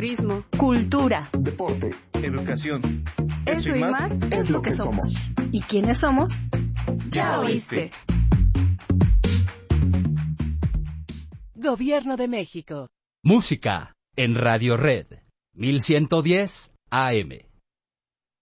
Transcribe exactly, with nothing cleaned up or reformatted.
turismo, cultura, deporte, educación. Eso, Eso y más, más es lo que somos. ¿Y quiénes somos? Ya oíste. Gobierno de México. Música en Radio Red, mil ciento diez A M.